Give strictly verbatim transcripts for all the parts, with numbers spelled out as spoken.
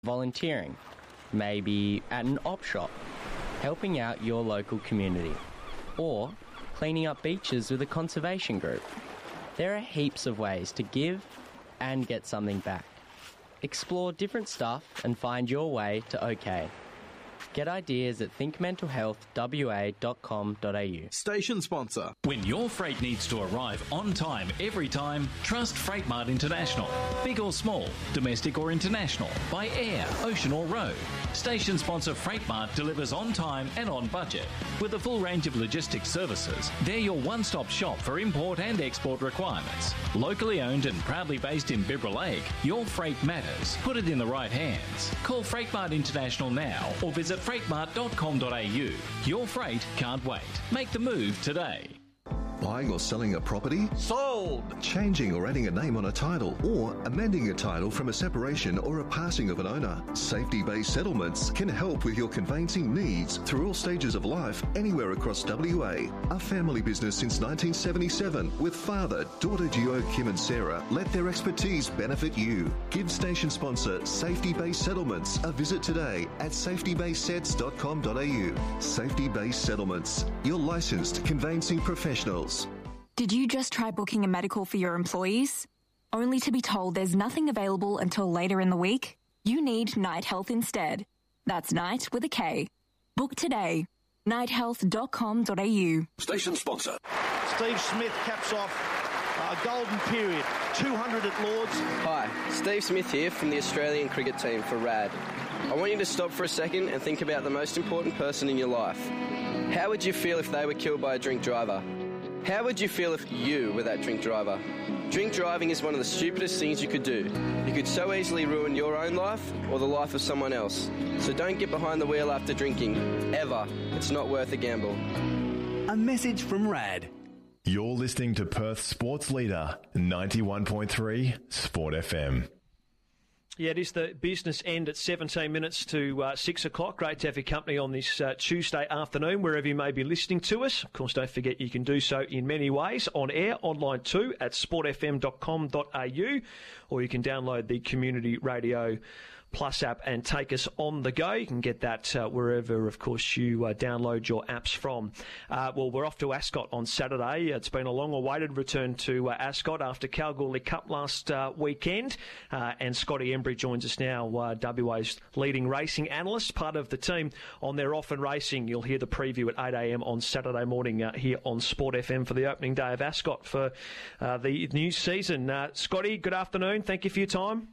volunteering, maybe at an op shop, helping out your local community, or cleaning up beaches with a conservation group. There are heaps of ways to give and get something back. Explore different stuff and find your way to OK. Get ideas at think mental health w a dot com dot a u. Station sponsor. When your freight needs to arrive on time every time, trust Freightmart International. Big or small, domestic or international, by air, ocean or road. Station sponsor Freightmart delivers on time and on budget. With a full range of logistics services, they're your one-stop shop for import and export requirements. Locally owned and proudly based in Bibra Lake, your freight matters. Put it in the right hands. Call Freightmart International now or visit freightmart dot com dot a u. Your freight can't wait. Make the move today. Buying or selling a property? Sold! Changing or adding a name on a title, or amending a title from a separation or a passing of an owner. Safety-based settlements can help with your conveyancing needs through all stages of life anywhere across W A. A family business since nineteen seventy-seven with father, daughter duo Kim and Sarah let their expertise benefit you. Give station sponsor Safety-based Settlements a visit today at safety based sets dot com dot a u. Safety-based Settlements, your licensed conveyancing professionals. Did you just try booking a medical for your employees? Only to be told there's nothing available until later in the week? You need Night Health instead. That's Night with a K. Book today. night health dot com dot a u. Station sponsor. Steve Smith caps off a golden period. two hundred at Lords. Hi, Steve Smith here from the Australian cricket team for R A D. I want you to stop for a second and think about the most important person in your life. How would you feel if they were killed by a drink driver? How would you feel if you were that drink driver? Drink driving is one of the stupidest things you could do. You could so easily ruin your own life or the life of someone else. So don't get behind the wheel after drinking. Ever. It's not worth a gamble. A message from R A D. You're listening to Perth's sports leader, ninety-one point three Sport F M. Yeah, it is the business end at seventeen minutes to uh, six o'clock. Great to have your company on this uh, Tuesday afternoon, wherever you may be listening to us. Of course, don't forget you can do so in many ways, on air, online too, at sport f m dot com dot a u, or you can download the Community Radio Plus app and take us on the go. You can get that uh, wherever, of course, you uh, download your apps from. Uh, well, we're off to Ascot on Saturday. It's been a long-awaited return to uh, Ascot after Kalgoorlie Cup last uh, weekend. Uh, and Scotty Embry joins us now, uh, W A's leading racing analyst, part of the team on their Off and Racing. You'll hear the preview at eight a m on Saturday morning uh, here on Sport F M for the opening day of Ascot for uh, the new season. Uh, Scotty, good afternoon. Thank you for your time.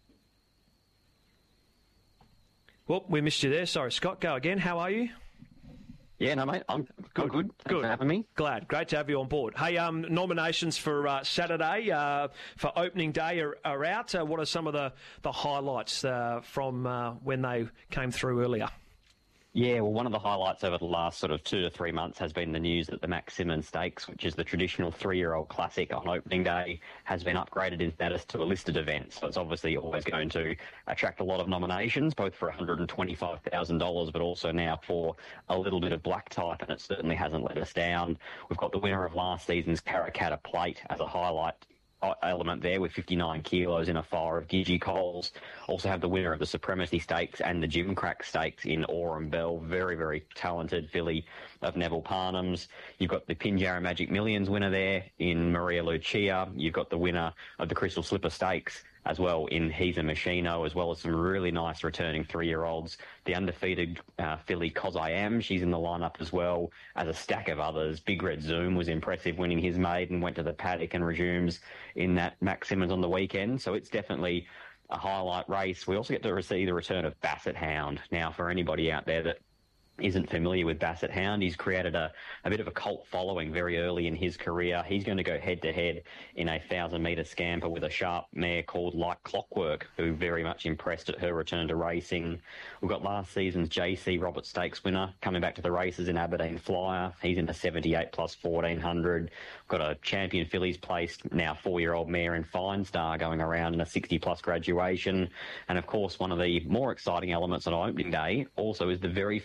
Well, we missed you there. Sorry, Scott. Go again. How are you? Yeah, no, mate. I'm good. I'm good. Thanks good. for having me. Glad. Great to have you on board. Hey, um, nominations for uh, Saturday uh, for opening day are, are out. Uh, what are some of the, the highlights uh, from uh, when they came through earlier? Yeah, well, one of the highlights over the last sort of two to three months has been the news that the Max Simmons Stakes, which is the traditional three-year-old classic on opening day, has been upgraded in status to a listed event. So it's obviously always going to attract a lot of nominations, both for one hundred twenty-five thousand dollars, but also now for a little bit of black type, and it certainly hasn't let us down. We've got the winner of last season's Parramatta Plate as a highlight element there with fifty-nine kilos in a fire of Gigi Coles. Also have the winner of the Supremacy Stakes and the Jim Crack Stakes in Aurum Bell. Very, very talented filly of Neville Parnham's. You've got the Pinjarra Magic Millions winner there in Maria Lucia. You've got the winner of the Crystal Slipper Stakes as well in He's a Machino, as well as some really nice returning three-year-olds. The undefeated uh, filly Cos I Am, she's in the lineup as well, as a stack of others. Big Red Zoom was impressive, winning his maiden, went to the paddock and resumes in that Max Simmons on the weekend. So it's definitely a highlight race. We also get to see the return of Basset Hound. Now, for anybody out there that isn't familiar with Basset Hound, he's created a, a bit of a cult following very early in his career. He's going to go head-to-head in a one thousand metre scamper with a sharp mare called Like Clockwork, who very much impressed at her return to racing. We've got last season's J C Roberts Stakes winner coming back to the races in Aberdeen Flyer. He's in the seventy-eight plus fourteen hundred. We've got a champion fillies placed, now four-year-old mare in Fine Star going around in a sixty plus graduation. And, of course, one of the more exciting elements on opening day also is the very first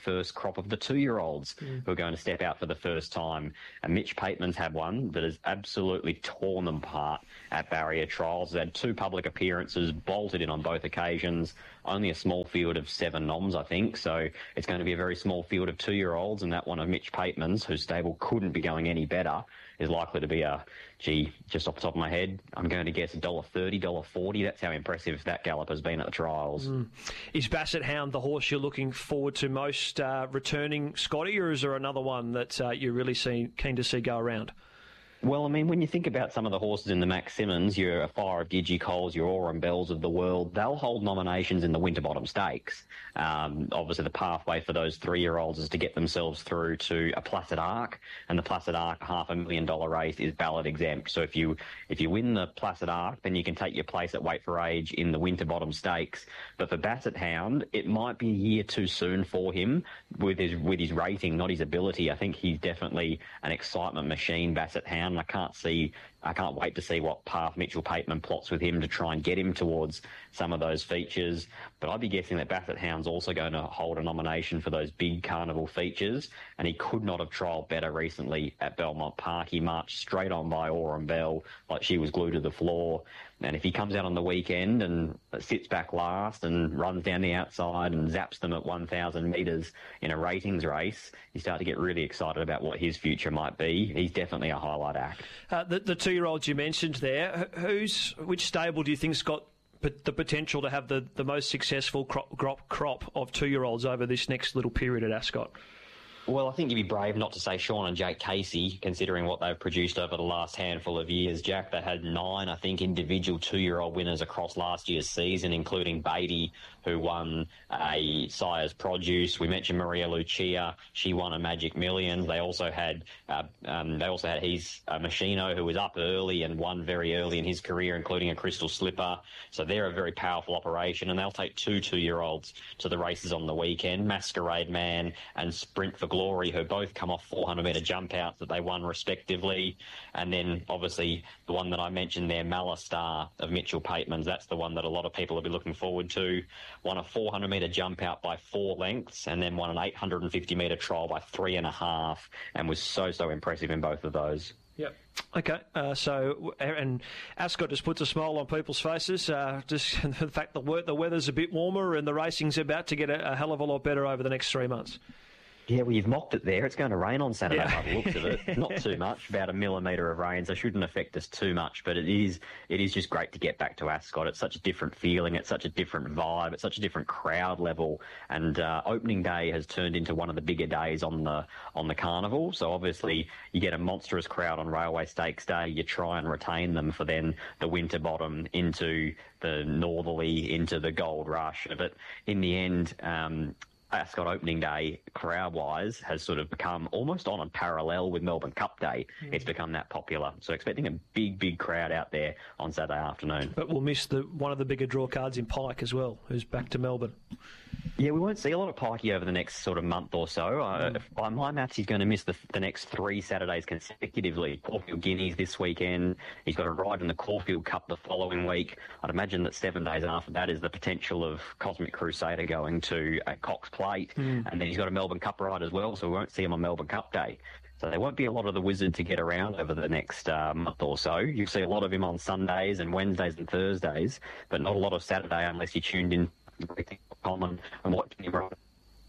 crop of the two-year-olds mm. who are going to step out for the first time. And Mitch Pateman's had one that has absolutely torn them apart at barrier trials. He's had two public appearances, bolted in on both occasions, only a small field of seven noms, I think. So it's going to be a very small field of two-year-olds, and that one of Mitch Pateman's, whose stable couldn't be going any better, is likely to be a, gee, just off the top of my head, I'm going to guess one dollar thirty, one dollar forty. That's how impressive that gallop has been at the trials. Mm. Is Basset Hound the horse you're looking forward to most uh, returning, Scotty, or is there another one that uh, you're really see, keen to see go around? Well, I mean, when you think about some of the horses in the Max Simmons, your Fire of Gidgee Coles, your Aurum Bells of the world, they'll hold nominations in the Winterbottom Stakes. Um, obviously, the pathway for those three-year-olds is to get themselves through to a Placid Arc, and the Placid Arc half a million dollar race is ballot exempt. So if you if you win the Placid Arc, then you can take your place at Weight for Age in the Winterbottom Stakes. But for Basset Hound, it might be a year too soon for him with his with his rating, not his ability. I think he's definitely an excitement machine, Basset Hound. I can't see, I can't wait to see what path Mitchell Pateman plots with him to try and get him towards some of those features. But I'd be guessing that Basset Hound's also going to hold a nomination for those big carnival features, and he could not have trialled better recently at Belmont Park. He marched straight on by Aurum Bell like she was glued to the floor. And if he comes out on the weekend and sits back last and runs down the outside and zaps them at one thousand metres in a ratings race, you start to get really excited about what his future might be. He's definitely a highlight act. Uh, the, the two-year-olds you mentioned there, who's which stable do you think's got the potential to have the, the most successful crop, crop, crop of two-year-olds over this next little period at Ascot? Well, I think you'd be brave not to say Sean and Jake Casey, considering what they've produced over the last handful of years. Jack, they had nine, I think, individual two-year-old winners across last year's season, including Beatty, who won a Sire's Produce. We mentioned Maria Lucia; she won a Magic Millions. They also had, uh, um, they also had his uh, Machino, who was up early and won very early in his career, including a Crystal Slipper. So they're a very powerful operation, and they'll take two two-year-olds to the races on the weekend: Masquerade Man and Sprint for Glory, who both come off four hundred metre jump outs that they won respectively. And then obviously the one that I mentioned there, Malastar of Mitchell Pateman's, that's the one that a lot of people will be looking forward to. Won a four hundred metre jump out by four lengths, and then won an eight hundred fifty metre trial by three and a half, and was so, so impressive in both of those. Yep. Okay, uh, so, and Ascot just puts a smile on people's faces. Uh, just the fact that the weather's a bit warmer and the racing's about to get a, a hell of a lot better over the next three months. Yeah, well, you've mocked it there. It's going to rain on Saturday yeah. by the looks of it. Not too much, about a millimetre of rain, so it shouldn't affect us too much. But it is it is just great to get back to Ascot. It's such a different feeling. It's such a different vibe. It's such a different crowd level. And uh, opening day has turned into one of the bigger days on the on the carnival. So obviously you get a monstrous crowd on Railway Stakes Day. You try and retain them for then the Winterbottom into the Northerly, into the Gold Rush. But in the end, um, Ascot opening day, crowd-wise, has sort of become almost on a parallel with Melbourne Cup Day. Mm. It's become that popular. So expecting a big, big crowd out there on Saturday afternoon. But we'll miss the one of the bigger draw cards in Pike as well, who's back to Melbourne. Yeah, we won't see a lot of Pikey over the next sort of month or so. Mm. Uh, by my maths, he's going to miss the, the next three Saturdays consecutively. Caulfield Guineas this weekend. He's got a ride in the Caulfield Cup the following week. I'd imagine that seven days after that is the potential of Cosmic Crusader going to a Cox Plate. Mm. And then he's got a Melbourne Cup ride as well, so we won't see him on Melbourne Cup Day. So there won't be a lot of the Wizard to get around over the next uh, month or so. You'll see a lot of him on Sundays and Wednesdays and Thursdays, but not a lot of Saturday unless you tuned in common and watching him run.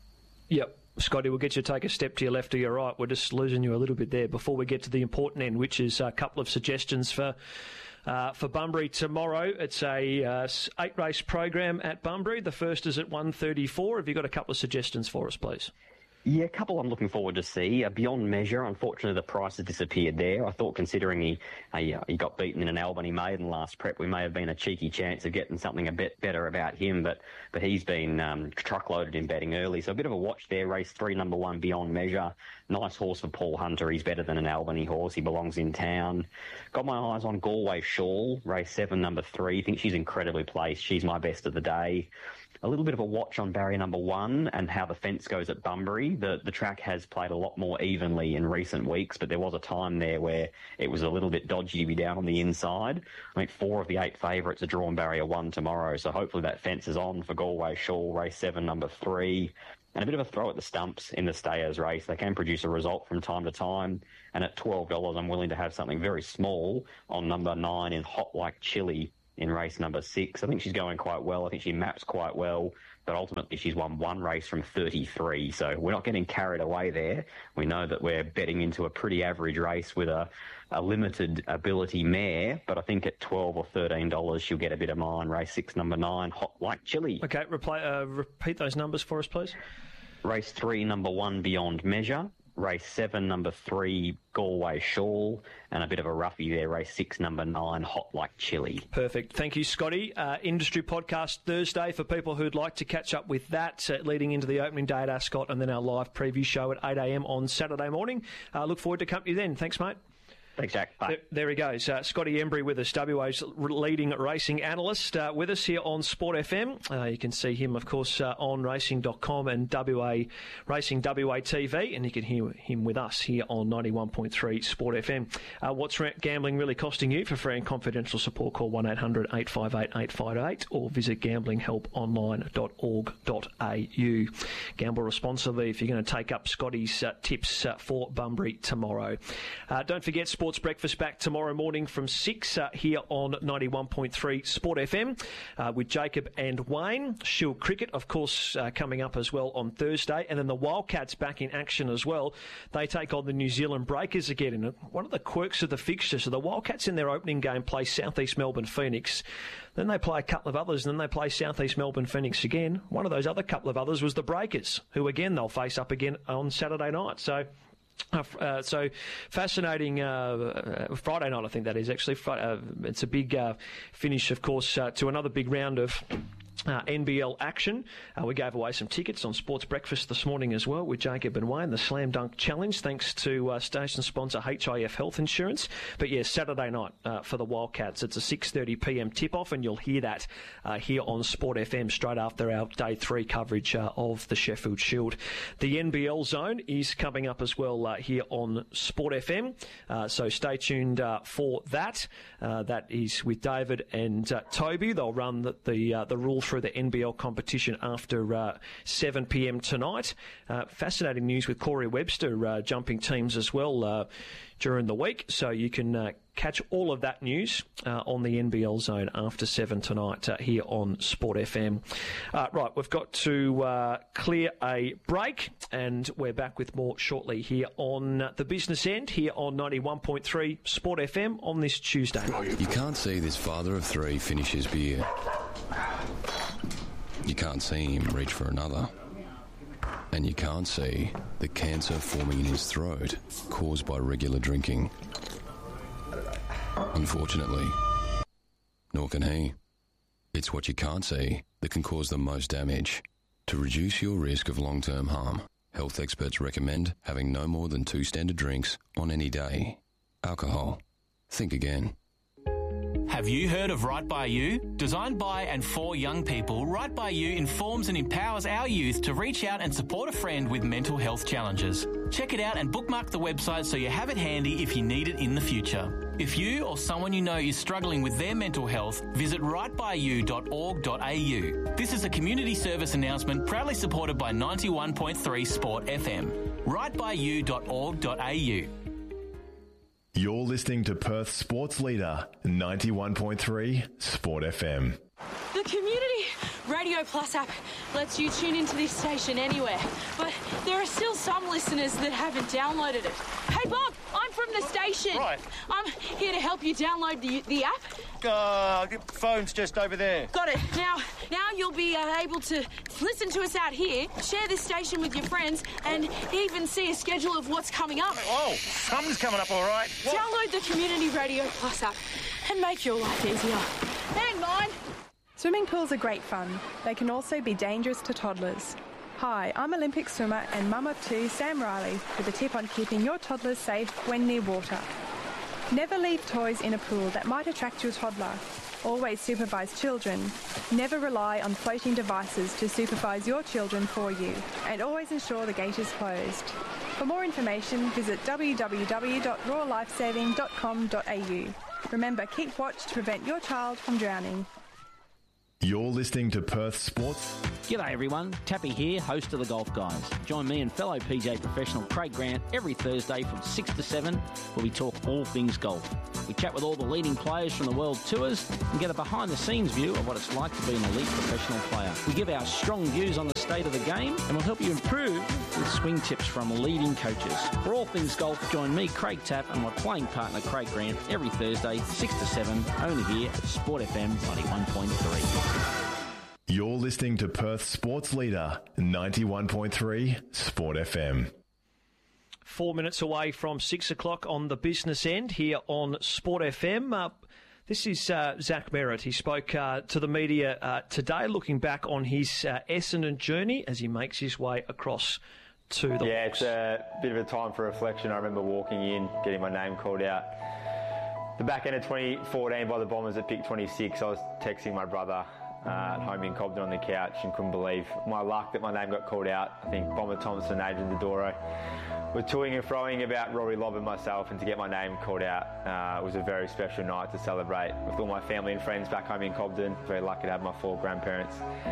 Yep. Scotty, we'll get you to take a step to your left or your right. We're just losing you a little bit there before we get to the important end, which is a couple of suggestions for uh, for Bunbury tomorrow. It's a uh, eight-race program at Bunbury. The first is at one thirty-four. Have you got a couple of suggestions for us, please? Yeah, a couple I'm looking forward to see. Uh, Beyond Measure, unfortunately, the price has disappeared there. I thought, considering he uh, he got beaten in an Albany maiden last prep, we may have been a cheeky chance of getting something a bit better about him, but but he's been um, truckloaded in betting early. So a bit of a watch there. Race three, number one, Beyond Measure. Nice horse for Paul Hunter. He's better than an Albany horse. He belongs in town. Got my eyes on Galway Shawl, race seven, number three. I think she's incredibly placed. She's my best of the day. a little bit of a watch on barrier number one and how the fence goes at Bunbury. The the track has played a lot more evenly in recent weeks, but there was a time there where it was a little bit dodgy to be down on the inside. I think four of the eight favourites are drawn barrier one tomorrow, so hopefully that fence is on for Galway Shawl, race seven, number three. And a bit of a throw at the stumps in the Stayers race. They can produce a result from time to time. And at twelve dollars, I'm willing to have something very small on number nine in Hot Like Chili in race number six. I think she's going quite well. I think she maps quite well. But ultimately, she's won one race from thirty-three. So we're not getting carried away there. We know that we're betting into a pretty average race with a, a limited ability mare. But I think at twelve or thirteen dollars, she'll get a bit of mine. Race six, number nine, Hot Like Chili. Okay, replay, uh, repeat those numbers for us, please. Race three, number one, Beyond Measure. Race seven, number three, Galway Shawl. And a bit of a roughie there, race six, number nine, Hot Like Chili. Perfect. Thank you, Scotty. Uh, Industry Podcast Thursday for people who'd like to catch up with that, uh, leading into the opening day at Ascot, and then our live preview show at eight a.m. on Saturday morning. Uh, look forward to company then. Thanks, mate. Thanks, Jack. Bye. There, there he goes. Uh, Scotty Embry with us, W A's leading racing analyst, uh, with us here on Sport F M. Uh, you can see him, of course, uh, on racing dot com and W A Racing W A T V, and you can hear him with us here on ninety-one point three Sport F M. Uh, what's gambling really costing you? For free and confidential support, call one eight hundred eight five eight eight five eight or visit gambling help online dot org dot a u. Gamble responsibly if you're going to take up Scotty's uh, tips uh, for Bunbury tomorrow. Uh, don't forget, Sport Sports Breakfast back tomorrow morning from six uh, here on ninety-one point three Sport F M uh, with Jacob and Wayne. Shield Cricket, of course, uh, coming up as well on Thursday. And then the Wildcats back in action as well. They take on the New Zealand Breakers again. And one of the quirks of the fixture, so the Wildcats in their opening game play South East Melbourne Phoenix. Then they play a couple of others, and then they play South East Melbourne Phoenix again. One of those other couple of others was the Breakers, who again they'll face up again on Saturday night. So... Uh, uh, so fascinating uh, uh, Friday night, I think that is actually. Uh, it's a big uh, finish, of course, uh, to another big round of Uh, N B L action. Uh, we gave away some tickets on Sports Breakfast this morning as well with Jacob and Wayne, the Slam Dunk Challenge, thanks to uh, station sponsor H I F Health Insurance. But yes, yeah, Saturday night uh, for the Wildcats. It's a six thirty p m tip-off, and you'll hear that uh, here on Sport F M straight after our Day three coverage uh, of the Sheffield Shield. The N B L Zone is coming up as well uh, here on Sport F M, uh, so stay tuned uh, for that. Uh, that is with David and uh, Toby. They'll run the the, uh, the rule through the N B L competition after uh, seven p m tonight. Uh, fascinating news with Corey Webster uh, jumping teams as well uh, during the week, so you can uh, catch all of that news uh, on the N B L Zone after seven tonight uh, here on Sport F M. Uh, right, we've got to uh, clear a break, and we're back with more shortly here on the business end, here on ninety-one point three Sport F M on this Tuesday. You can't see this father of three finish his beer. You can't see him reach for another. And you can't see the cancer forming in his throat caused by regular drinking. Unfortunately, nor can he. It's what you can't see that can cause the most damage. To reduce your risk of long-term harm, health experts recommend having no more than two standard drinks on any day. Alcohol. Think again. Have you heard of Right By You? Designed by and for young people, Right By You informs and empowers our youth to reach out and support a friend with mental health challenges. Check it out and bookmark the website so you have it handy if you need it in the future. If you or someone you know is struggling with their mental health, visit right by you dot org dot a u. This is a community service announcement proudly supported by ninety-one point three Sport F M. right by you dot org dot a u. You're listening to Perth's sports leader, ninety-one point three Sport F M. The Community Radio Plus app lets you tune into this station anywhere, but there are still some listeners that haven't downloaded it. Hey Bob, I'm from the station. Right. I'm here to help you download the the app. Uh, the phone's just over there. Got it. Now, now you'll be uh, able to listen to us out here, share this station with your friends, and even see a schedule of what's coming up. Oh, something's coming up, all right. What? Download the Community Radio Plus app and make your life easier. And mine. Swimming pools are great fun. They can also be dangerous to toddlers. Hi, I'm Olympic swimmer and mum of two, Sam Riley, with a tip on keeping your toddlers safe when near water. Never leave toys in a pool that might attract your toddler. Always supervise children. Never rely on floating devices to supervise your children for you. And always ensure the gate is closed. For more information, visit w w w dot raw lifesaving dot com dot a u. Remember, keep watch to prevent your child from drowning. You're listening to Perth Sports. G'day everyone, Tappy here, host of The Golf Guys. Join me and fellow P G A professional Craig Grant every Thursday from six to seven where we talk all things golf. We chat with all the leading players from the world tours and get a behind-the-scenes view of what it's like to be an elite professional player. We give our strong views on the state of the game and we'll help you improve with swing tips from leading coaches. For all things golf, join me, Craig Tapp, and my playing partner Craig Grant every Thursday, six to seven, only here at Sport F M ninety-one point three. You're listening to Perth Sports Leader, ninety-one point three Sport F M. Four minutes away from six o'clock on the business end here on Sport F M. Uh, this is uh, Zach Merritt. He spoke uh, to the media uh, today, looking back on his uh, Essendon journey as he makes his way across to the Yeah, Hawks. It's a bit of a time for reflection. I remember walking in, getting my name called out. The back end of twenty fourteen by the Bombers at pick twenty-six, I was texting my brother Uh, at home in Cobden on the couch and couldn't believe my luck that my name got called out. I think Bomber Thompson and Adrian Dodoro were toing and froing about Rory Lobb and myself, and to get my name called out uh, was a very special night to celebrate with all my family and friends back home in Cobden. Very lucky to have my four grandparents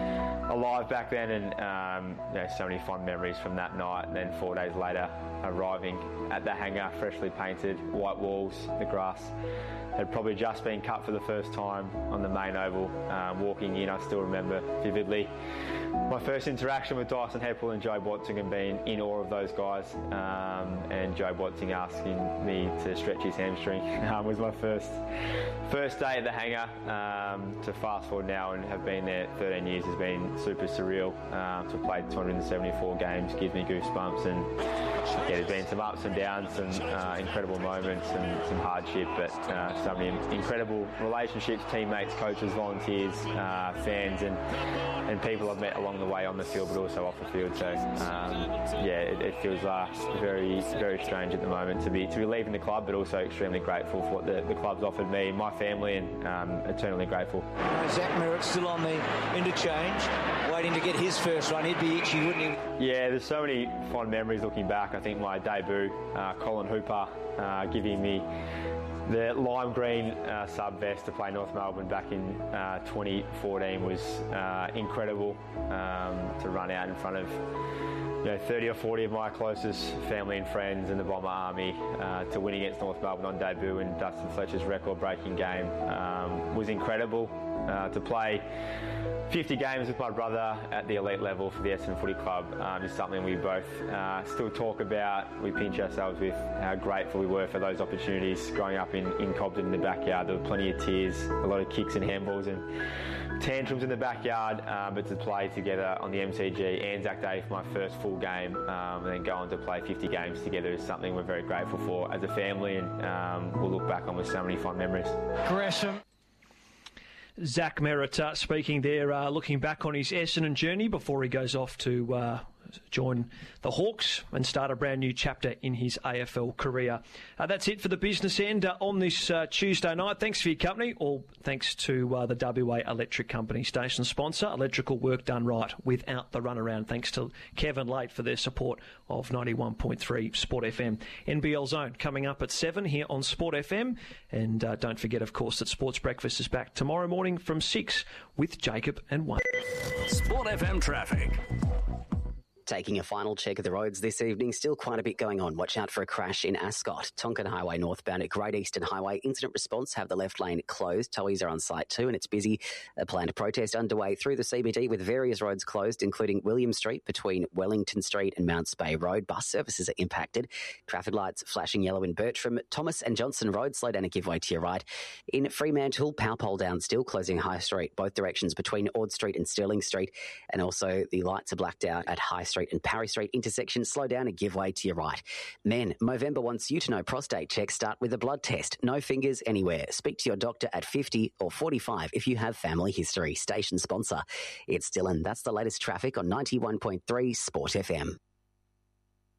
alive back then, and um, you know, so many fond memories from that night. And then four days later, arriving at the hangar, freshly painted, white walls, the grass had probably just been cut for the first time on the main oval. Um, walking in, I still remember vividly my first interaction with Dyson Heppel and Joe Watson, and being in awe of those guys. Um, and Joe Watson asking me to stretch his hamstring um, was my first first day at the hangar. Um, to fast forward now and have been there thirteen years has been super surreal. Um, to have played two hundred seventy-four games gives me goosebumps, and yeah, there's been some ups and downs, some uh, incredible moments and some hardship, but uh, so many incredible relationships, teammates, coaches, volunteers, uh, fans, and and people I've met along the way on the field, but also off the field. So um, yeah, it, it feels uh, very, very strange at the moment to be to be leaving the club, but also extremely grateful for what the, the club's offered me, my family, and um, eternally grateful. Zach Merritt still on the interchange, waiting to get his first run. He'd be itchy, wouldn't he? Yeah, there's so many fond memories looking back. I think my debut, uh, Colin Hooper uh, giving me the lime green uh, sub vest to play North Melbourne back in uh, twenty fourteen was uh, incredible. Um, to run out in front of you know, thirty or forty of my closest family and friends in the Bomber Army, uh, to win against North Melbourne on debut in Dustin Fletcher's record-breaking game um, was incredible. Uh, to play fifty games with my brother at the elite level for the Essendon Footy Club um, is something we both uh, still talk about. We pinch ourselves with how grateful we were for those opportunities growing up in, in Cobden in the backyard. There were plenty of tears, a lot of kicks and handballs and tantrums in the backyard, um, but to play together on the M C G Anzac Day for my first full game, um, and then go on to play fifty games together is something we're very grateful for as a family, and um, we'll look back on with so many fond memories. Gresham. Zach Merritt uh, speaking there, uh, looking back on his Essendon journey before he goes off to uh, join the Hawks and start a brand new chapter in his A F L career. Uh, that's it for the business end uh, on this uh, Tuesday night. Thanks for your company. All thanks to uh, the W A Electric Company, station sponsor. Electrical work done right without the runaround. Thanks to Kevin Late for their support of ninety-one point three Sport F M. N B L Zone coming up at seven here on Sport F M. And uh, don't forget, of course, that Sports Breakfast is back tomorrow morning from six with Jacob and Wayne. Sport F M traffic. Taking a final check of the roads this evening, still quite a bit going on. Watch out for a crash in Ascot. Tonkin Highway northbound at Great Eastern Highway. Incident response have the left lane closed. Towies are on site too, and it's busy. A planned protest underway through the C B D with various roads closed, including William Street between Wellington Street and Mounts Bay Road. Bus services are impacted. Traffic lights flashing yellow in Bertram. Thomas and Johnson Road, slow down and give way to your right. In Fremantle, power pole down still, closing High Street, both directions between Ord Street and Stirling Street. And also the lights are blacked out at High Street and Parry Street intersection. Slow down and give way to your right. Men, Movember wants you to know prostate checks start with a blood test. No fingers anywhere. Speak to your doctor at fifty or forty-five if you have family history. Station sponsor. It's Dylan. That's the latest traffic on ninety-one point three Sport F M.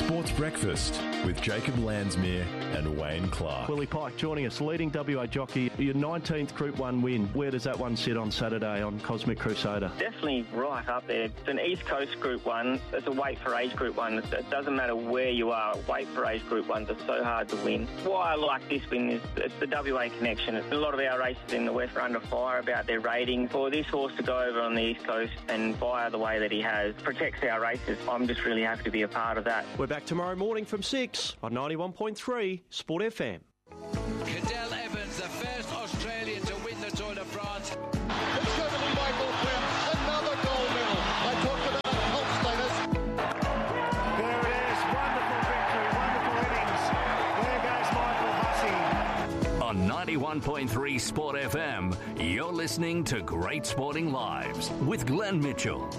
Sports Breakfast with Jacob Landsmere and Wayne Clark. Willie Pike joining us, leading W A jockey. Your nineteenth Group one win. Where does that one sit on Saturday on Cosmic Crusader? Definitely right up there. It's an East Coast Group one. It's a weight for age Group one. It doesn't matter where you are. Weight for age Group ones are so hard to win. Why I like this win is it's the W A connection. It's a lot of our races in the West are under fire about their rating. For this horse to go over on the East Coast and fire the way that he has protects our races. I'm just really happy to be a part of that. We're back tomorrow morning from six on ninety-one point three Sport F M. Cadel Evans, the first Australian to win the Tour de France. It's going to be Michael Quinn, another gold medal. I talked about health status. There it is, wonderful victory, wonderful innings. There goes Michael Hussey. On ninety-one point three Sport F M, you're listening to Great Sporting Lives with Glenn Mitchell.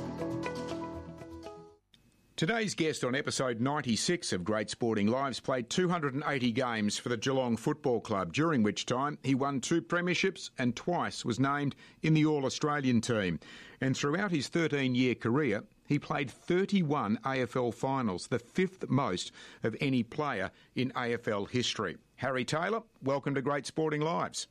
Today's guest on episode ninety-six of Great Sporting Lives played two hundred eighty games for the Geelong Football Club, during which time he won two premierships and twice was named in the All-Australian team. And throughout his thirteen-year career, he played thirty-one A F L finals, the fifth most of any player in A F L history. Harry Taylor, welcome to Great Sporting Lives.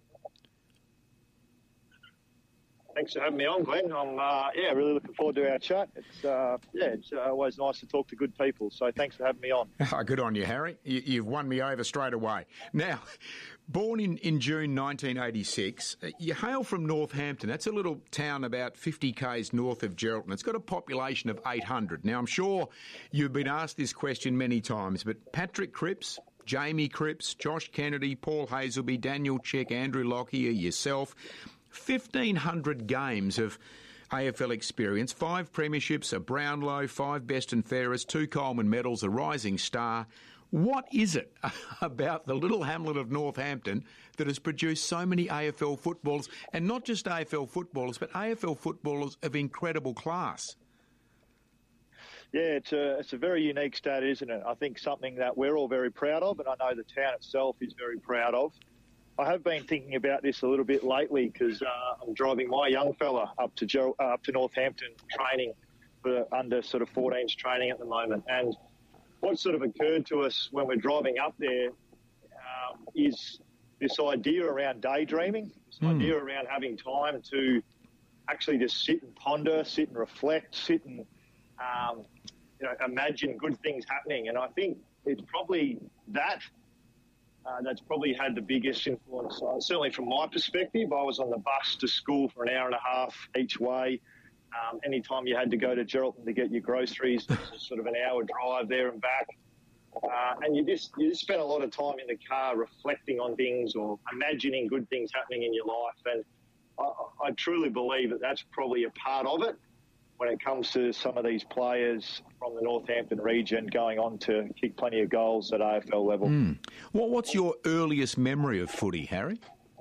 Thanks for having me on, Glenn. I'm uh, yeah, really looking forward to our chat. It's uh, yeah, it's uh, always nice to talk to good people. So thanks for having me on. Good on you, Harry. You, you've won me over straight away. Now, born in, in June nineteen eighty-six, you hail from Northampton. That's a little town about fifty kays north of Geraldton. It's got a population of eight hundred. Now, I'm sure you've been asked this question many times, but Patrick Cripps, Jamie Cripps, Josh Kennedy, Paul Hazelby, Daniel Check, Andrew Lockyer, yourself, fifteen hundred games of A F L experience, five premierships, a Brownlow, five best and fairest, two Coleman medals, a rising star. What is it about the little hamlet of Northampton that has produced so many A F L footballers, and not just A F L footballers, but A F L footballers of incredible class? Yeah, it's a, it's a very unique stat, isn't it? I think something that we're all very proud of, and I know the town itself is very proud of. I have been thinking about this a little bit lately because uh, I'm driving my young fella up to Ger- uh, up to Northampton training for under sort of fourteens training at the moment. And what sort of occurred to us when we're driving up there um, is this idea around daydreaming, this mm. idea around having time to actually just sit and ponder, sit and reflect, sit and um, you know, imagine good things happening. And I think it's probably that. Uh, that's probably had the biggest influence, uh, certainly from my perspective. I was on the bus to school for an hour and a half each way. Um, anytime you had to go to Geraldton to get your groceries, it was sort of an hour drive there and back. Uh, and you just you just spent a lot of time in the car reflecting on things or imagining good things happening in your life. And I, I truly believe that that's probably a part of it when it comes to some of these players from the Northampton region going on to kick plenty of goals at A F L level. Mm. Well, what's your earliest memory of footy, Harry?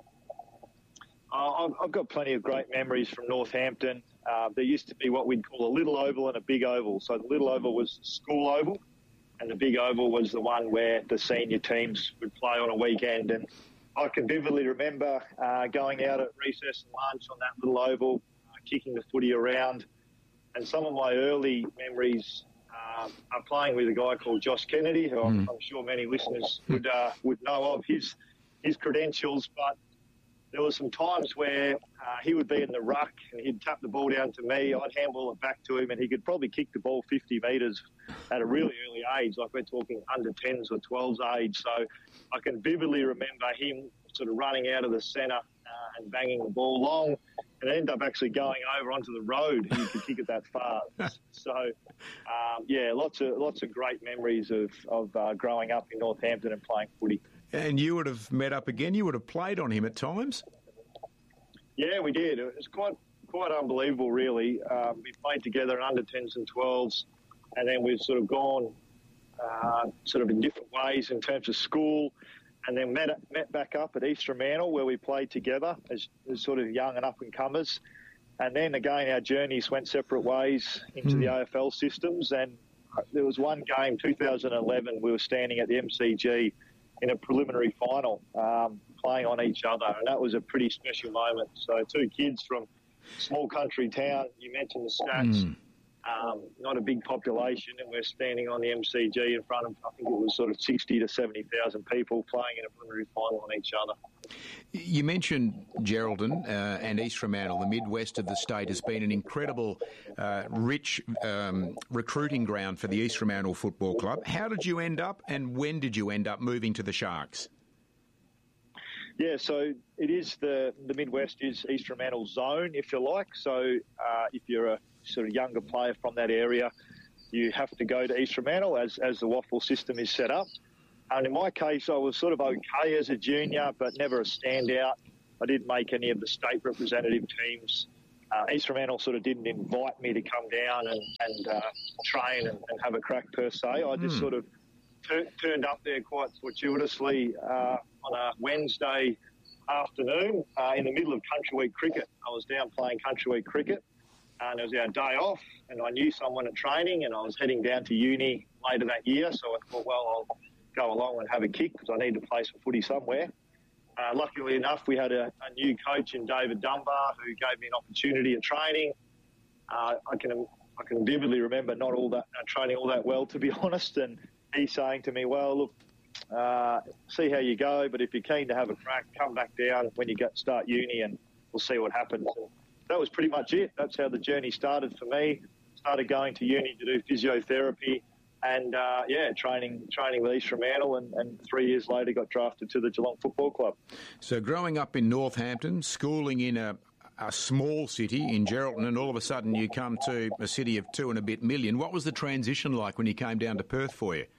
Uh, I've got plenty of great memories from Northampton. Uh, there used to be what we'd call a little oval and a big oval. So the little oval was the school oval, and the big oval was the one where the senior teams would play on a weekend. And I can vividly remember uh, going out at recess and lunch on that little oval, uh, kicking the footy around. And some of my early memories uh, are playing with a guy called Josh Kennedy, who mm. I'm, I'm sure many listeners would uh, would know of his his credentials. But there were some times where uh, he would be in the ruck and he'd tap the ball down to me. I'd handball it back to him, and he could probably kick the ball fifty metres at a really early age, like we're talking under tens or twelves age. So I can vividly remember him sort of running out of the centre uh, and banging the ball long, and end up actually going over onto the road, and you could kick it that far. So, um, yeah, lots of lots of great memories of, of uh, growing up in Northampton and playing footy. And you would have met up again? You would have played on him at times? Yeah, we did. It was quite quite unbelievable, really. Um, we played together in under tens and twelves, and then we've sort of gone uh, sort of in different ways in terms of school, and then met met back up at East Fremantle where we played together as, as sort of young and up-and-comers. And then, again, our journeys went separate ways into mm. the A F L systems. And there was one game, two thousand eleven, we were standing at the M C G in a preliminary final, um, playing on each other. And that was a pretty special moment. So two kids from small country town, you mentioned the stats. Mm. Um, not a big population, and we're standing on the M C G in front of, I think it was sort of sixty to seventy thousand people playing in a preliminary final on each other. You mentioned Geraldton uh, and East Fremantle. The Midwest of the state has been an incredible, uh, rich um, recruiting ground for the East Fremantle Football Club. How did you end up, and when did you end up moving to the Sharks? Yeah, so it is the the Midwest is East Fremantle zone, if you like. So uh, if you're a sort of younger player from that area, you have to go to East Fremantle as, as the waffle system is set up. And in my case, I was sort of okay as a junior, but never a standout. I didn't make any of the state representative teams. Uh, East Fremantle sort of didn't invite me to come down and, and uh, train and, and have a crack per se. I just mm. sort of t- turned up there quite fortuitously uh, on a Wednesday afternoon uh, in the middle of Country Week cricket. I was down playing Country Week cricket. And it was our day off, and I knew someone at training, and I was heading down to uni later that year, so I thought, well, I'll go along and have a kick because I need to play some footy somewhere. Uh, luckily enough, we had a, a new coach in David Dunbar who gave me an opportunity at training. Uh, I can I can vividly remember not all that uh, training all that well, to be honest, and he saying to me, well, look, uh, see how you go, but if you're keen to have a crack, come back down when you get start uni and we'll see what happens. And that was pretty much it. That's how the journey started for me. Started going to uni to do physiotherapy and, uh, yeah, training training with East Fremantle and, and three years later got drafted to the Geelong Football Club. So growing up in Northampton, schooling in a, a small city in Geraldton, and all of a sudden you come to a city of two and a bit million. What was the transition like when you came down to Perth for you?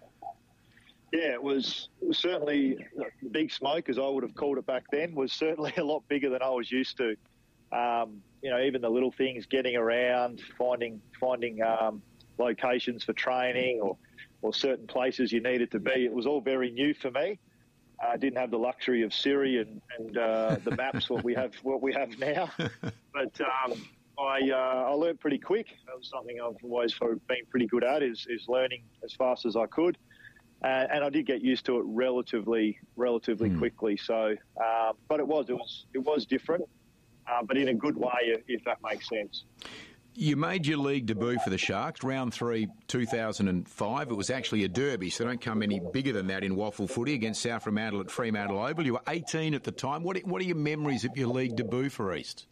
Yeah, it was, it was certainly the big smoke, as I would have called it back then, was certainly a lot bigger than I was used to. Um, you know, even the little things, getting around, finding finding um, locations for training or, or certain places you needed to be. It was all very new for me. I uh, didn't have the luxury of Siri and, and uh, the maps what we have what we have now. But um, I uh, I learned pretty quick. That was something I've always been pretty good at is is learning as fast as I could. Uh, and I did get used to it relatively relatively mm. quickly. So, uh, but it was it was it was different. Uh, but in a good way, if, if that makes sense. You made your league debut for the Sharks, round three, two thousand five. It was actually a derby, so don't come any bigger than that in waffle footy against South Fremantle at Fremantle Oval. You were eighteen at the time. What, what are your memories of your league debut for East?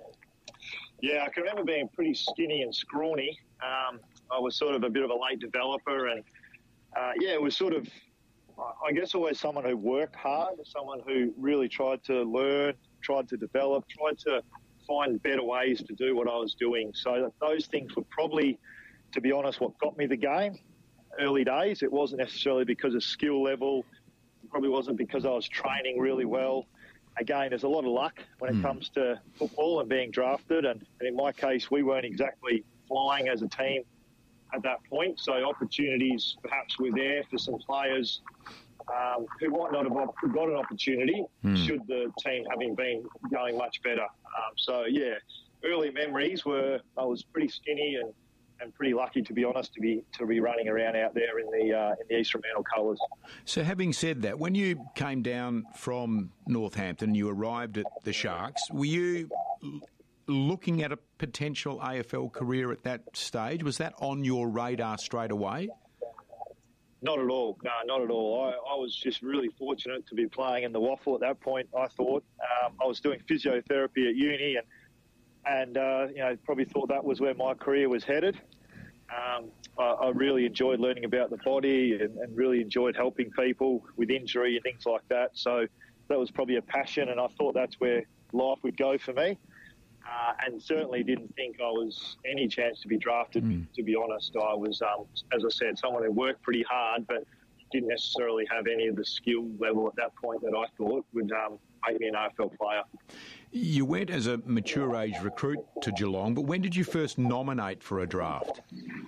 Yeah, I can remember being pretty skinny and scrawny. Um, I was sort of a bit of a late developer, and uh, yeah, it was sort of, I guess, always someone who worked hard, someone who really tried to learn, tried to develop, tried to find better ways to do what I was doing. So those things were probably, to be honest, what got me the game. Early days, it wasn't necessarily because of skill level. It probably wasn't because I was training really well. Again, there's a lot of luck when it mm. comes to football and being drafted. And, and in my case, we weren't exactly flying as a team at that point. So opportunities perhaps were there for some players Um, who might not have got an opportunity mm. should the team having been going much better. Um, so, yeah, early memories were I was pretty skinny and, and pretty lucky, to be honest, to be to be running around out there in the uh, in the East Fremantle colours. So having said that, when you came down from Northampton, you arrived at the Sharks, were you looking at a potential A F L career at that stage? Was that on your radar straight away? Not at all. No, not at all. I, I was just really fortunate to be playing in the waffle at that point, I thought. Um, I was doing physiotherapy at uni and, and uh, you know, probably thought that was where my career was headed. Um, I, I really enjoyed learning about the body and, and really enjoyed helping people with injury and things like that. So that was probably a passion, and I thought that's where life would go for me. Uh, and certainly didn't think I was any chance to be drafted, mm. to be honest. I was, um, as I said, someone who worked pretty hard, but didn't necessarily have any of the skill level at that point that I thought would um, make me an A F L player. You went as a mature age recruit to Geelong, but when did you first nominate for a draft?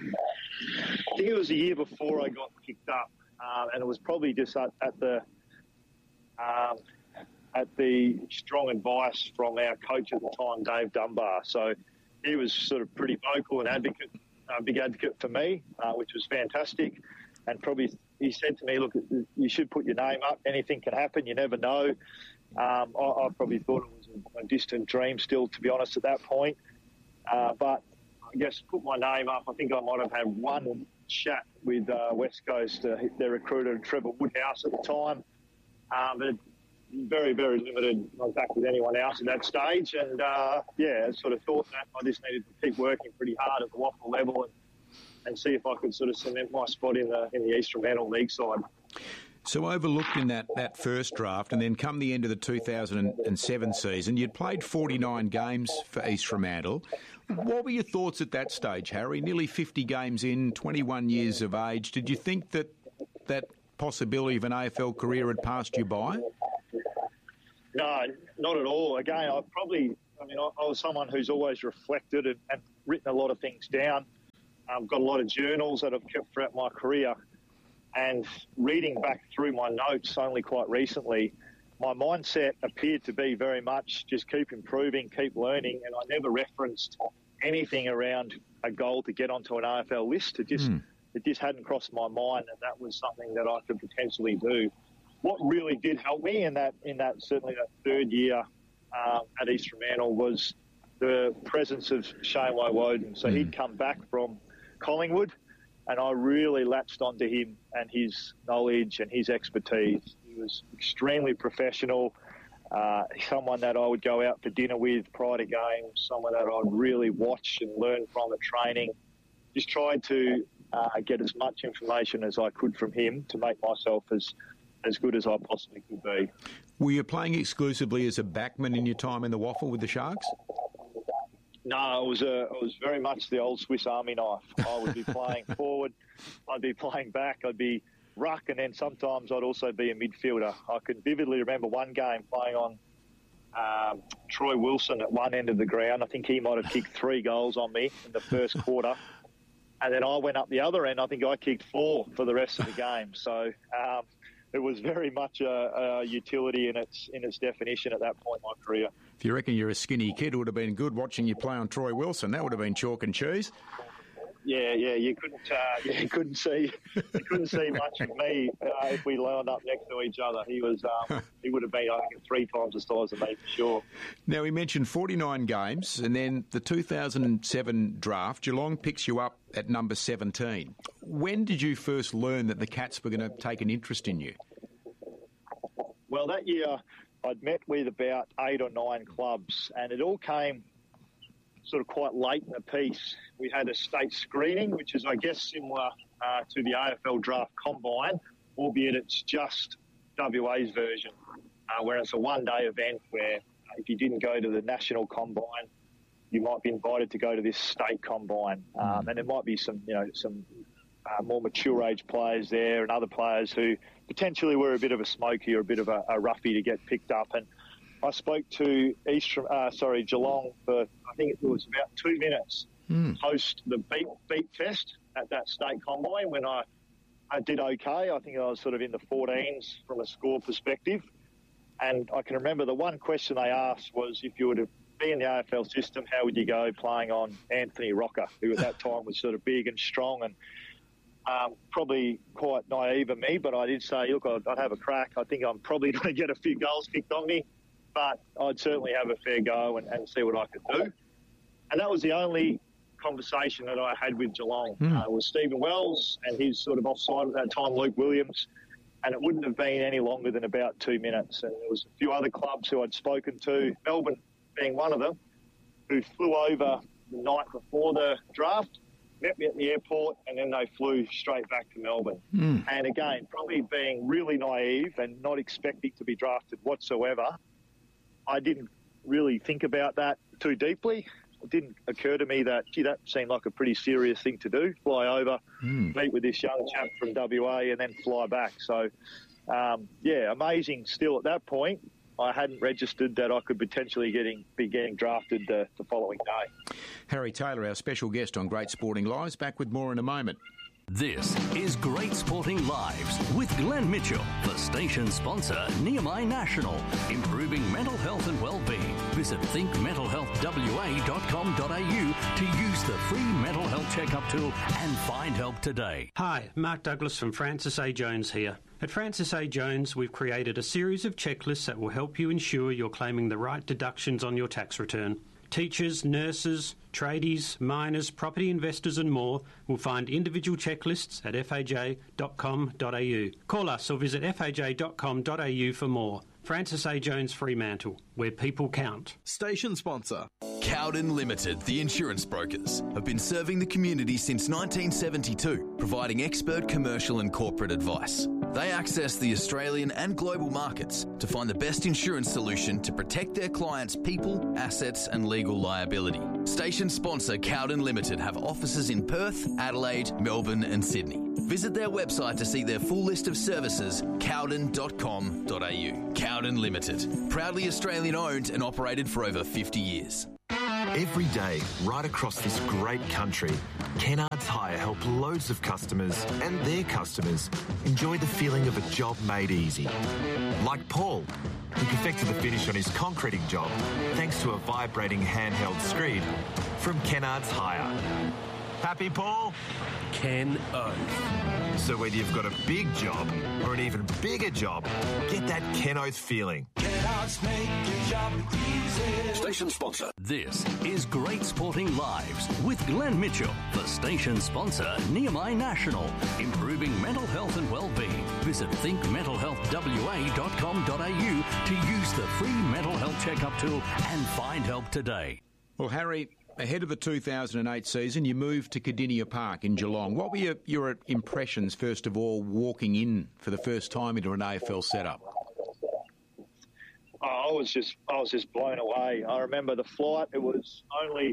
I think it was a year before I got picked up, uh, and it was probably just at, at the... Um, at the strong advice from our coach at the time, Dave Dunbar. So he was sort of pretty vocal and advocate, uh, big advocate for me, uh, which was fantastic. And probably he said to me, look, you should put your name up. Anything can happen. You never know. Um, I, I probably thought it was a distant dream still, to be honest, at that point. Uh, but I guess, put my name up. I think I might have had one chat with uh, West Coast, uh, their recruiter, Trevor Woodhouse at the time. Um, but very, very limited contact with anyone else at that stage. And, uh, yeah, I sort of thought that I just needed to keep working pretty hard at the Waffle level and, and see if I could sort of cement my spot in the in the East Fremantle League side. So overlooked in that, that first draft, and then come the end of the two thousand seven season, you'd played forty-nine games for East Fremantle. What were your thoughts at that stage, Harry? Nearly fifty games in, twenty-one years of age. Did you think that that possibility of an A F L career had passed you by? No, not at all. Again, I probably, I mean, I, I was someone who's always reflected and, and written a lot of things down. I've um, got a lot of journals that I've kept throughout my career. And reading back through my notes only quite recently, my mindset appeared to be very much just keep improving, keep learning, and I never referenced anything around a goal to get onto an A F L list. It just mm. it just hadn't crossed my mind that that was something that I could potentially do. What really did help me in that, in that certainly that third year um, at East Fremantle was the presence of Shane Woewodin. So mm. he'd come back from Collingwood, and I really latched onto him and his knowledge and his expertise. He was extremely professional, uh, someone that I would go out for dinner with prior to games, someone that I'd really watch and learn from at training. Just tried to uh, get as much information as I could from him to make myself as, as good as I possibly could be. Were you playing exclusively as a backman in your time in the Waffle with the Sharks? No, it was a, it was very much the old Swiss Army knife. I would be playing forward, I'd be playing back, I'd be ruck, and then sometimes I'd also be a midfielder. I can vividly remember one game playing on um, Troy Wilson at one end of the ground. I think he might have kicked three goals on me in the first quarter. And then I went up the other end. I think I kicked four for the rest of the game. So um, it was very much a, a utility in its in its definition at that point in my career. If you reckon you're a skinny kid, it would have been good watching you play on Troy Wilson. That would have been chalk and cheese. Yeah, yeah, you couldn't, uh, you couldn't see, you couldn't see much of me uh, if we lined up next to each other. He was, um, he would have been, I think, three times the size of me for sure. Now, we mentioned forty-nine games, and then the two thousand seven draft. Geelong picks you up at number seventeen. When did you first learn that the Cats were going to take an interest in you? Well, that year I'd met with about eight or nine clubs, and it all came sort of quite late in the piece. We had a state screening, which is, I guess, similar uh, to the A F L Draft Combine, albeit it's just W A's version, uh, where it's a one-day event where uh, if you didn't go to the National Combine, you might be invited to go to this state combine. Um, and there might be some, you know, some uh, more mature age players there and other players who potentially were a bit of a smoky or a bit of a, a roughie to get picked up. And I spoke to East, uh, sorry, Geelong for, I think it was about two minutes mm. post the beat, beat test at that state combine when I, I did okay. I think I was sort of in the fourteens from a score perspective. And I can remember the one question they asked was if you were to be in the A F L system, how would you go playing on Anthony Rocker, who at that time was sort of big and strong and um, probably quite naive of me, but I did say, look, I'd, I'd have a crack. I think I'm probably going to get a few goals kicked on me, but I'd certainly have a fair go and, and see what I could do. And that was the only conversation that I had with Geelong. Mm. Uh, it was Stephen Wells and his sort of offside at that time, Luke Williams, and it wouldn't have been any longer than about two minutes. And there was a few other clubs who I'd spoken to, Melbourne being one of them, who flew over the night before the draft, met me at the airport, and then they flew straight back to Melbourne. Mm. And again, probably being really naive and not expecting to be drafted whatsoever, I didn't really think about that too deeply. It didn't occur to me that, gee, that seemed like a pretty serious thing to do, fly over, mm. meet with this young chap from W A and then fly back. So, um, yeah, amazing still at that point. I hadn't registered that I could potentially getting, be getting drafted the, the following day. Harry Taylor, our special guest on Great Sporting Lives. Back with more in a moment. This is Great Sporting Lives with Glenn Mitchell, the station sponsor, Nehemiah National, improving mental health and well-being. Visit think mental health w a dot com dot a u to use the free mental health checkup tool and find help today. Hi, Mark Douglas from Francis A. Jones here. At Francis A. Jones, we've created a series of checklists that will help you ensure you're claiming the right deductions on your tax return. Teachers, nurses, Tradies, miners, property investors and more will find individual checklists at f a j dot com dot a u. Call us or visit f a j dot com dot a u for more. Francis A. Jones Fremantle, where people count. Station sponsor. Cowden Limited, the insurance brokers, have been serving the community since nineteen seventy-two, providing expert commercial and corporate advice. They access the Australian and global markets to find the best insurance solution to protect their clients' people, assets and legal liability. Station sponsor Cowden Limited have offices in Perth, Adelaide, Melbourne and Sydney. Visit their website to see their full list of services, cowden dot com dot a u. Cowden Limited, proudly Australian owned and operated for over fifty years. Every day, right across this great country, Kennards Hire help loads of customers and their customers enjoy the feeling of a job made easy. Like Paul, who perfected the finish on his concreting job thanks to a vibrating handheld screed from Kennards Hire. Happy, Paul? Ken O. So whether you've got a big job or an even bigger job, get that Ken Oath feeling. Kennards make your job easy. Station sponsor. This is Great Sporting Lives with Glenn Mitchell, the station sponsor, Nehemiah National, improving mental health and well-being. Visit think mental health w a dot com dot a u to use the free mental health checkup tool and find help today. Well, Harry, ahead of the two thousand eight season, you moved to Cardinia Park in Geelong. What were your, your impressions, first of all, walking in for the first time into an A F L setup? Oh, I was just, I was just blown away. I remember the flight. It was only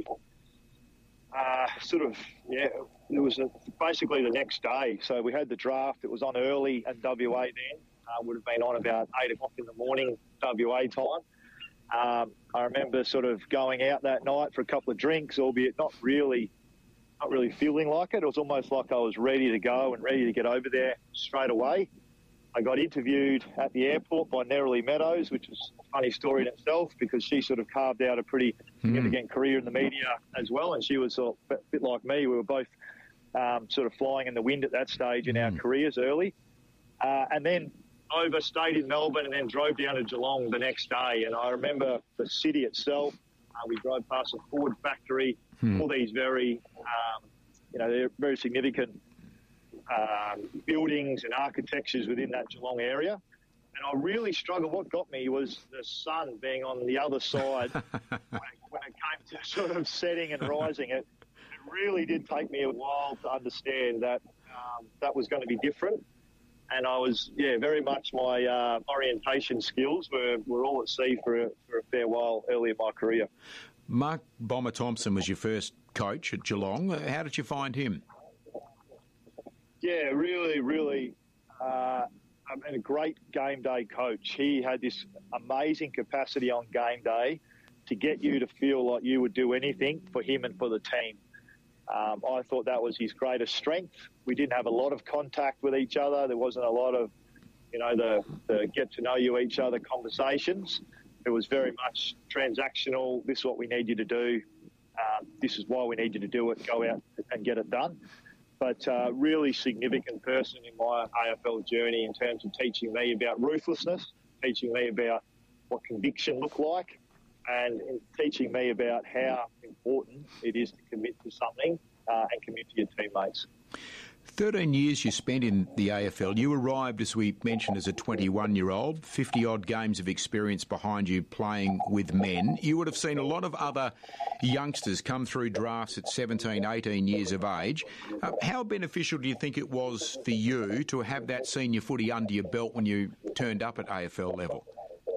uh, sort of, yeah, it was a, basically the next day. So we had the draft. It was on early in W A then. Uh, would have been on about eight o'clock in the morning W A time. Um, I remember sort of going out that night for a couple of drinks, albeit not really, not really feeling like it. It was almost like I was ready to go and ready to get over there straight away. I got interviewed at the airport by Nerily Meadows, which was a funny story in itself because she sort of carved out a pretty significant mm. career in the media as well, and she was sort of a bit like me. We were both um, sort of flying in the wind at that stage in mm. our careers early, uh, and then over, stayed in Melbourne and then drove down to Geelong the next day. And I remember the city itself. Uh, we drove past a Ford factory, hmm. all these very, um, you know, they're very significant um, buildings and architectures within that Geelong area. And I really struggled. What got me was the sun being on the other side when, it, when it came to sort of setting and rising. It, it really did take me a while to understand that um, that was going to be different. And I was, yeah, very much my uh, orientation skills were, were all at sea for a, for a fair while early in my career. Mark Bomber Thompson was your first coach at Geelong. How did you find him? Yeah, really, really uh, a great game day coach. He had this amazing capacity on game day to get you to feel like you would do anything for him and for the team. Um, I thought that was his greatest strength. We didn't have a lot of contact with each other. There wasn't a lot of, you know, the, the get-to-know-you each other conversations. It was very much transactional. This is what we need you to do. Um, this is why we need you to do it. Go out and get it done. But uh, really significant person in my A F L journey in terms of teaching me about ruthlessness, teaching me about what conviction looked like, and teaching me about how important it is to commit to something uh, and commit to your teammates. thirteen years you spent in the A F L. You arrived, as we mentioned, as a twenty-one-year-old, fifty-odd games of experience behind you playing with men. You would have seen a lot of other youngsters come through drafts at seventeen, eighteen years of age. Uh, how beneficial do you think it was for you to have that senior footy under your belt when you turned up at A F L level?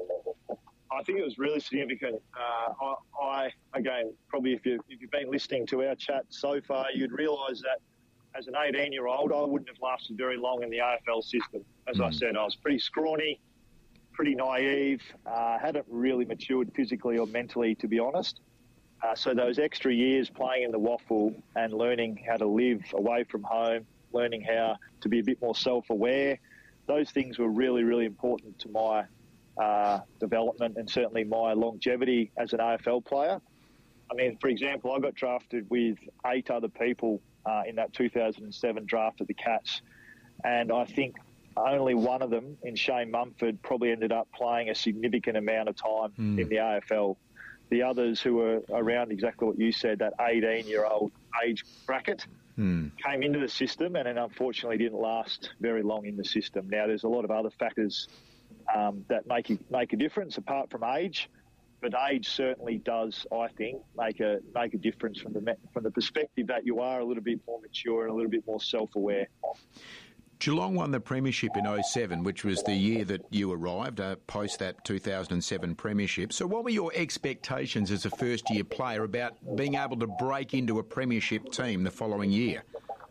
I think it was really significant. Uh, I, I, again, probably if, you, if you've been listening to our chat so far, you'd realise that as an eighteen-year-old, I wouldn't have lasted very long in the A F L system. As mm. I said, I was pretty scrawny, pretty naive, uh, hadn't really matured physically or mentally, to be honest. Uh, so those extra years playing in the waffle and learning how to live away from home, learning how to be a bit more self-aware, those things were really, really important to my uh, development and certainly my longevity as an A F L player. I mean, for example, I got drafted with eight other people uh, in that two thousand seven draft at the Cats, and I think only one of them, in Shane Mumford, probably ended up playing a significant amount of time mm. in the A F L. the others who were around exactly what you said, that eighteen-year-old age bracket, Hmm. came into the system and then unfortunately didn't last very long in the system. Now, there's a lot of other factors um, that make it, make a difference apart from age, but age certainly does, I think, make a make a difference from the from the perspective that you are a little bit more mature and a little bit more self-aware. Geelong won the premiership in oh seven, which was the year that you arrived, uh, post that two thousand seven premiership. So what were your expectations as a first-year player about being able to break into a premiership team the following year?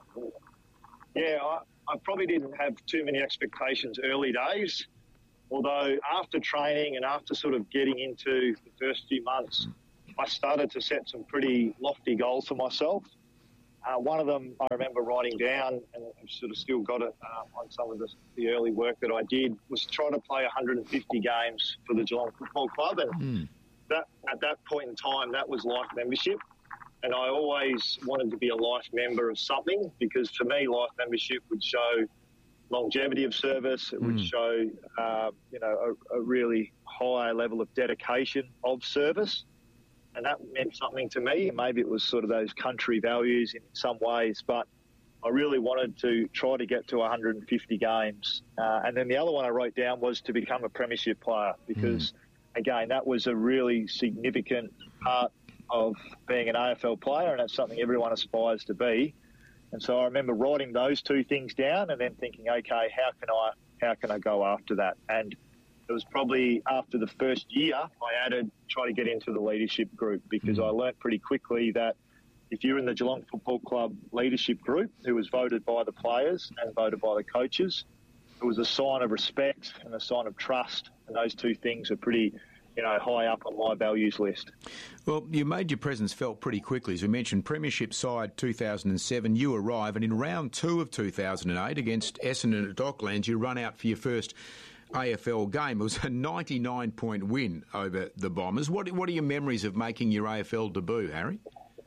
Yeah, I, I probably didn't have too many expectations early days, although after training and after sort of getting into the first few months, I started to set some pretty lofty goals for myself. Uh, one of them I remember writing down, and I've sort of still got it uh, on some of the, the early work that I did, was to try to play one hundred fifty games for the Geelong Football Club. And mm. that at that point in time, that was life membership. And I always wanted to be a life member of something, because for me, life membership would show longevity of service. It would Mm. show, uh, you know, a, a really high level of dedication of service. And that meant something to me. Maybe it was sort of those country values in some ways, but I really wanted to try to get to one hundred fifty games. Uh, and then the other one I wrote down was to become a premiership player, because, mm. again, that was a really significant part of being an A F L player, and that's something everyone aspires to be. And so I remember writing those two things down and then thinking, okay, how can I how can I go after that? And it was probably after the first year I added try to get into the leadership group, because I learnt pretty quickly that if you're in the Geelong Football Club leadership group, who was voted by the players and voted by the coaches, it was a sign of respect and a sign of trust. And those two things are pretty, you know, high up on my values list. Well, you made your presence felt pretty quickly. As we mentioned, Premiership side two thousand seven, you arrive, and in round two of two thousand eight against Essendon at Docklands, you run out for your first A F L game. It was a ninety-nine point win over the Bombers. What, what are your memories of making your A F L debut, Harry?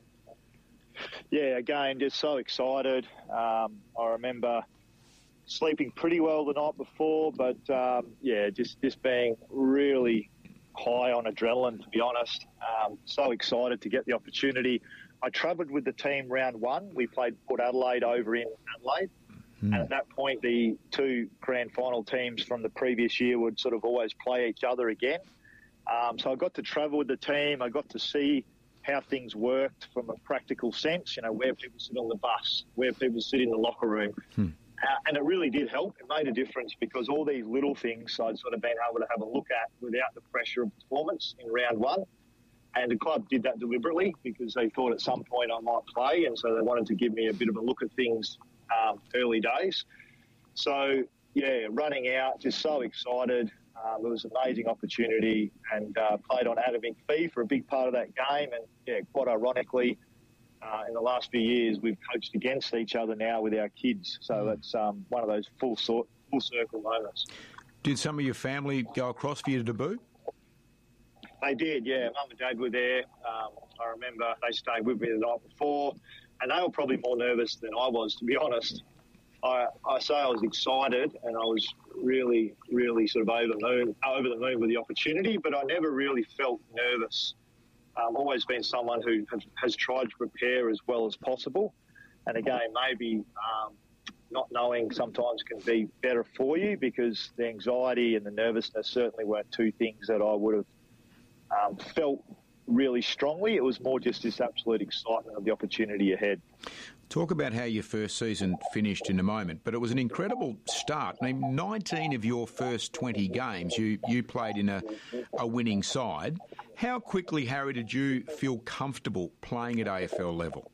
Yeah, again, just so excited. Um, I remember sleeping pretty well the night before, but um, yeah, just, just being really high on adrenaline, to be honest. Um, so excited to get the opportunity. I travelled with the team round one. We played Port Adelaide over in Adelaide. Mm. And at that point, the two grand final teams from the previous year would sort of always play each other again. Um, so I got to travel with the team. I got to see how things worked from a practical sense, you know, where people sit on the bus, where people sit in the locker room. Hmm. Uh, and it really did help. It made a difference, because all these little things I'd sort of been able to have a look at without the pressure of performance in round one. And the club did that deliberately, because they thought at some point I might play, and so they wanted to give me a bit of a look at things um, early days. So, yeah, running out, just so excited. Um, it was an amazing opportunity, and uh, played on Adam McPhee for a big part of that game. And, yeah, quite ironically, uh, in the last few years, we've coached against each other now with our kids. So it's um, one of those full, sort, full circle moments. Did some of your family go across for your debut? They did, yeah. Mum and Dad were there. Um, I remember they stayed with me the night before, and they were probably more nervous than I was, to be honest. I, I say I was excited, and I was really, really sort of over the moon, over the moon with the opportunity, but I never really felt nervous. I've always been someone who has, has tried to prepare as well as possible. And again, maybe um, not knowing sometimes can be better for you, because the anxiety and the nervousness certainly weren't two things that I would have um, felt really strongly. It was more just this absolute excitement of the opportunity ahead. Talk about how your first season finished in a moment, but it was an incredible start. I mean, nineteen of your first twenty games, you, you played in a, a winning side. How quickly, Harry, did you feel comfortable playing at A F L level?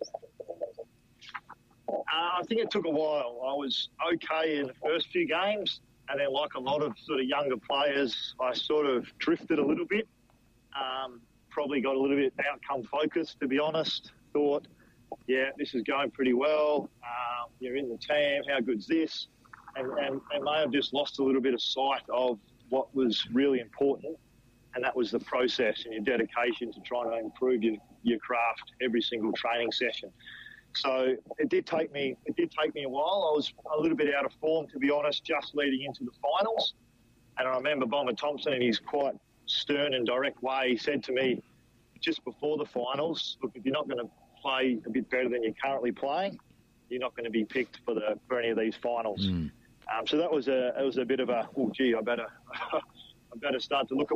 Uh, I think it took a while. I was okay in the first few games, and then like a lot of sort of younger players, I sort of drifted a little bit. Um, probably got a little bit outcome focused, to be honest. Thought, yeah, this is going pretty well. Um, you're in the team. How good's this? And, and, and may have just lost a little bit of sight of what was really important, and that was the process and your dedication to trying to improve your, your craft every single training session. So it did take me it did take me a while. I was a little bit out of form, to be honest, just leading into the finals. And I remember Bomber Thompson, in his quite stern and direct way, he said to me, just before the finals, look, if you're not going to play a bit better than you're currently playing, you're not going to be picked for the for any of these finals. Mm. Um, so that was a it was a bit of a, oh, gee, I better I better start to look at